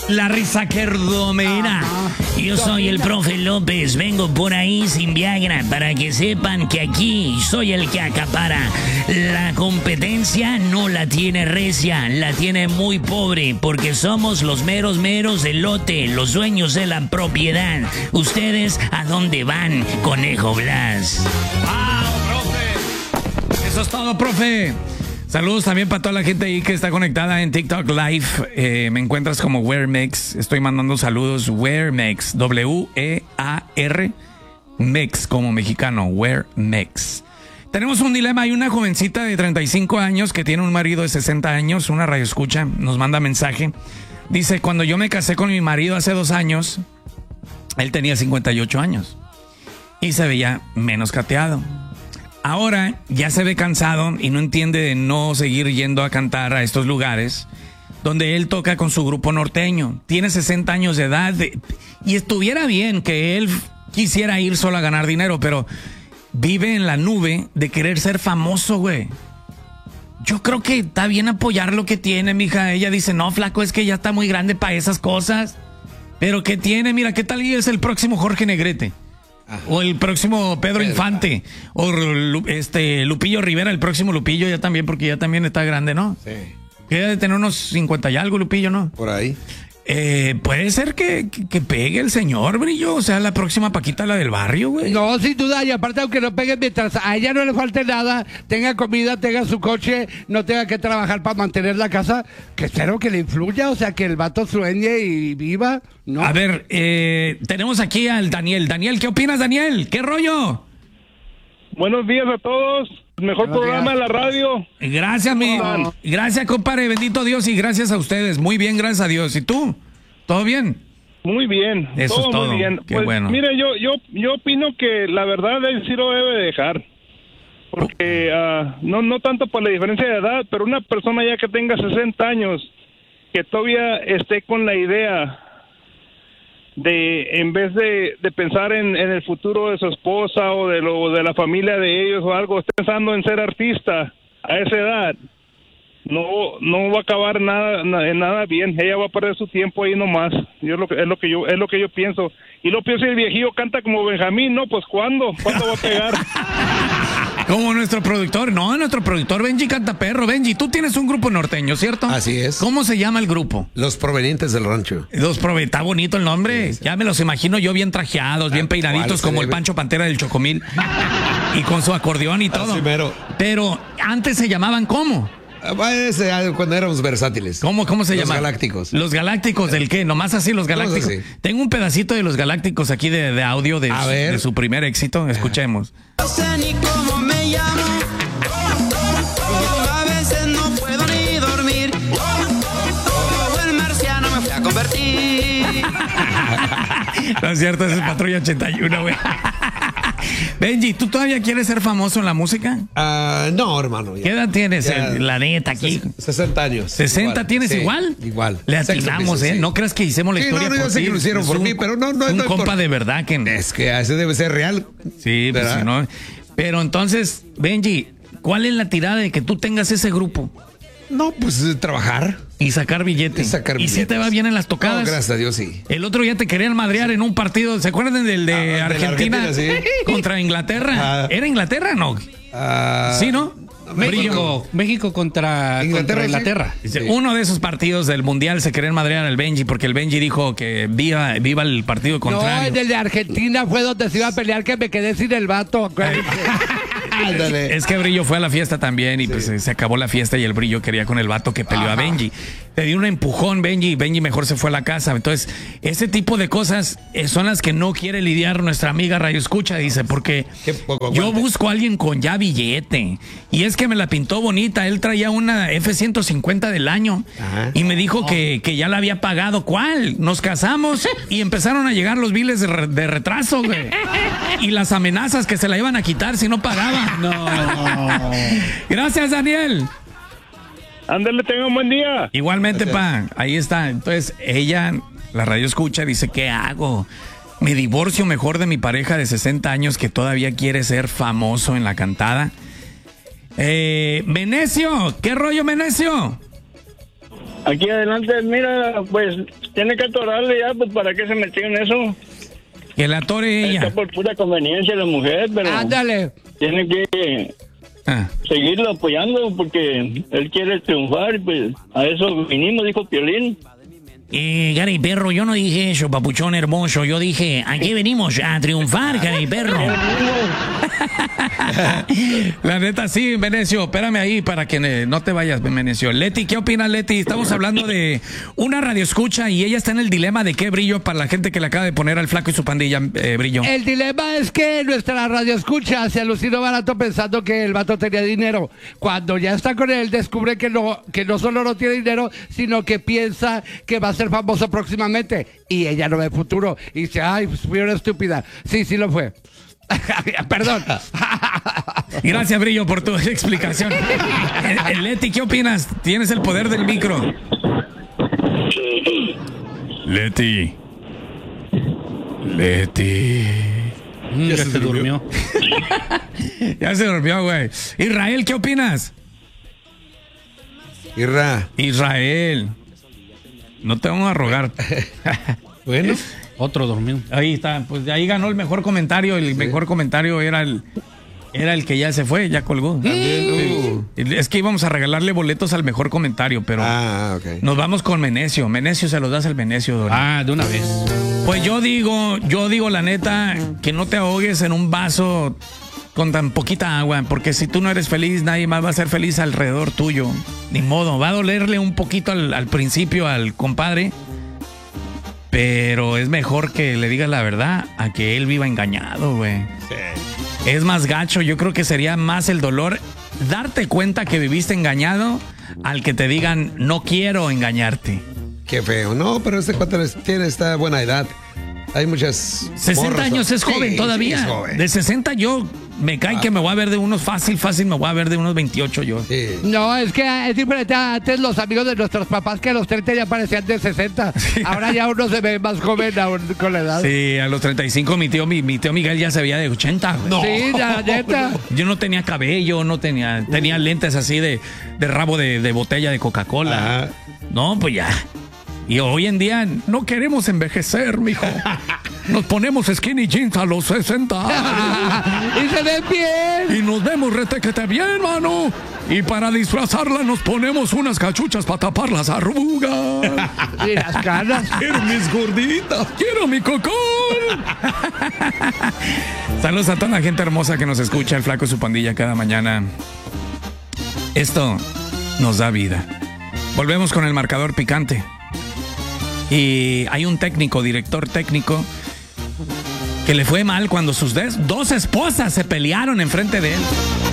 La risa que domina. Yo soy el profe López, vengo por ahí sin Viagra para que sepan que aquí soy el que acapara. La competencia no la tiene recia, la tiene muy pobre porque somos los meros del lote, los dueños de la propiedad. ¿Ustedes a dónde van, Conejo Blas? ¡Wow, profe! Eso es todo, profe. Saludos también para toda la gente ahí que está conectada en TikTok Live. Me encuentras como Wearmex. Estoy mandando saludos. Wearmex. W-E-A-R. Mex como mexicano. Wearmex. Tenemos un dilema. Hay una jovencita de 35 años que tiene un marido de 60 años. Una radioescucha nos manda mensaje. Dice, cuando yo me casé con mi marido hace 2 años, él tenía 58 años. Y se veía menos cateado. Ahora ya se ve cansado y no entiende de no seguir yendo a cantar a estos lugares donde él toca con su grupo norteño. Tiene 60 años de edad y estuviera bien que él quisiera ir solo a ganar dinero, pero vive en la nube de querer ser famoso, güey. Yo creo que está bien apoyar lo que tiene, mija. Ella dice, no, flaco, es que ya está muy grande para esas cosas. Pero ¿qué tiene? Mira, ¿qué tal y es el próximo Jorge Negrete? Ajá. O el próximo Pedro Infante, o Lupillo Rivera, el próximo Lupillo ya también, porque ya también está grande, ¿no? Sí. Queda de tener unos 50 y algo, Lupillo, ¿no? Por ahí. Puede ser que pegue el señor, Brillo, o sea, la próxima Paquita, la del barrio, güey. No, sin duda, y aparte aunque no pegue, mientras a ella no le falte nada, tenga comida, tenga su coche, no tenga que trabajar para mantener la casa, que espero que le influya, o sea, que el vato sueñe y viva, ¿no? A ver, tenemos aquí al Daniel. Daniel, ¿qué opinas, Daniel? ¿Qué rollo? Buenos días a todos. Mejor programa de la radio. Gracias, gracias, compadre. Bendito Dios y gracias a ustedes. Muy bien, gracias a Dios. ¿Y tú? ¿Todo bien? Muy bien. Eso es todo. Muy bien. Qué pues, bueno. Mire, yo opino que la verdad él sí lo debe dejar. Porque no tanto por la diferencia de edad, pero una persona ya que tenga 60 años, que todavía esté con la idea de, en vez de pensar en el futuro de su esposa o de la familia de ellos o algo, está pensando en ser artista a esa edad, no va a acabar nada bien. Ella va a perder su tiempo ahí nomás. Es lo que yo pienso. Y lo pienso, el viejillo canta como Benjamín, ¿no? Pues ¿cuándo va a pegar? Como nuestro productor. No, nuestro productor Benji canta perro. Benji, tú tienes un grupo norteño, ¿cierto? Así es. ¿Cómo se llama el grupo? Los Provenientes del Rancho. Está bonito el nombre. Sí. Ya me los imagino yo bien trajeados, bien peinaditos, como el Pancho Pantera del Chocomil. Y con su acordeón y todo. Pero antes se llamaban ¿cómo? Cuando éramos versátiles. ¿Cómo se llama? Los Galácticos. ¿Los Galácticos del qué? ¿Nomás así los Galácticos? Así. Tengo un pedacito de los Galácticos aquí de audio de su primer éxito. Escuchemos. No sé ni cómo me llamo. A veces no puedo ni dormir. Como el marciano me fui a convertir. No es cierto, ese es Patrulla 81, güey. Benji, ¿tú todavía quieres ser famoso en la música? No, hermano. ¿Qué edad tienes, la neta, aquí? 60 años. ¿60 igual. Tienes igual? Igual. Le atinamos, ¿eh? Sí. No creas que hicimos la historia por yo sé que lo hicieron por mí, pero no un compa de verdad que... Es que ese debe ser real. Sí, pues si no... Pero entonces, Benji, ¿cuál es la tirada de que tú tengas ese grupo? No, pues trabajar. Y sacar billetes. ¿Y si te va bien en las tocadas? No, gracias a Dios, sí. El otro día te querían madrear en un partido. ¿Se acuerdan del de Argentina sí. contra Inglaterra? ¿Era Inglaterra, no? Sí, ¿no? México contra Inglaterra. Sí. Uno de esos partidos del Mundial se querían madrear al Benji porque el Benji dijo que viva el partido contrario. No, el de Argentina fue donde se iba a pelear que me quedé sin el vato. Es que Brillo fue a la fiesta también y pues se acabó la fiesta y el Brillo quería con el vato que peleó a Benji. Le dio un empujón Benji mejor se fue a la casa. Entonces, ese tipo de cosas son las que no quiere lidiar nuestra amiga Radio Escucha, dice, porque yo busco a alguien con ya billete. Y es que me la pintó bonita. Él traía una F-150 del año y me dijo que ya la había pagado. ¿Cuál? Nos casamos y empezaron a llegar los biles de retraso, güey. Y las amenazas que se la iban a quitar si no pagaba. No. Gracias, Daniel. Ándale, tenga un buen día. Igualmente, pa. Ahí está. Entonces, ella, la Radio Escucha, dice, ¿qué hago? ¿Me divorcio mejor de mi pareja de 60 años que todavía quiere ser famoso en la cantada? Venecio, ¿qué rollo, Venecio? aquí adelante, mira, pues tiene que atorarle ya, pues para qué se metió en eso. Que la atore ella. Está por pura conveniencia la mujer, pero Ándale. tiene que Ah. seguirlo apoyando porque él quiere triunfar, pues a eso vinimos, dijo Piolín. Gary Perro, yo no dije eso, papuchón hermoso. Yo dije, aquí venimos a triunfar, Gary Perro. La neta, sí, Venecio, espérame ahí para que no te vayas, Venecio. Leti, ¿qué opinas, Leti? Estamos hablando de una radioescucha y ella está en el dilema de qué Brillo para la gente que le acaba de poner al Flaco y su pandilla, Brillo. El dilema es que nuestra radio escucha se alucinó barato pensando que el vato tenía dinero. Cuando ya está con él, descubre que no solo no tiene dinero, sino que piensa que va a ser famoso próximamente. Y ella no ve futuro. Y dice, ay, pues fui una estúpida. Sí, sí lo fue. Perdón. Gracias, Brillo, por tu explicación. Leti, ¿qué opinas? Tienes el poder del micro. Leti. Ya se durmió. Ya se durmió, güey. Israel, ¿qué opinas? Israel. No te vamos a rogar. Bueno. Otro dormido. Ahí está, pues de ahí ganó el mejor comentario. El mejor comentario era el que ya se fue, ya colgó. Es que íbamos a regalarle boletos al mejor comentario, pero ok. nos vamos con Menecio. Menecio, se los das al Menecio, Dori. De una vez. Pues yo digo la neta, que no te ahogues en un vaso con tan poquita agua, porque si tú no eres feliz, nadie más va a ser feliz alrededor tuyo. Ni modo, va a dolerle un poquito al principio al compadre, pero es mejor que le digas la verdad a que él viva engañado, güey. Sí. Es más gacho, yo creo que sería más el dolor darte cuenta que viviste engañado al que te digan, no quiero engañarte. Qué feo. No, pero este cuate tiene esta buena edad. Hay muchas 60 morras, años es joven sí, todavía. sí, es joven. De 60 yo me cae que me voy a ver de unos fácil, me voy a ver de unos 28 yo. Sí. No, es que es diferente. Antes los amigos de nuestros papás que a los 30 ya parecían de 60. Ahora ya uno se ve más joven aún con la edad. Sí, a los 35 mi tío Miguel ya se veía de 80. No. Sí, la neta. Yo no tenía cabello, tenía lentes así de rabo de botella de Coca-Cola. Ajá. No, pues ya. Y hoy en día no queremos envejecer, mijo. Nos ponemos skinny jeans a los 60 Y se ve bien. y nos vemos retequete bien, mano. Y para disfrazarla nos ponemos unas cachuchas para tapar las arrugas. Y las canas. Quiero mis gorditas, quiero mi cocón. Saludos a toda la gente hermosa que nos escucha, el Flaco y su pandilla cada mañana. Esto nos da vida. Volvemos con el marcador picante. Y hay un director técnico, que le fue mal cuando sus dos esposas se pelearon enfrente de él.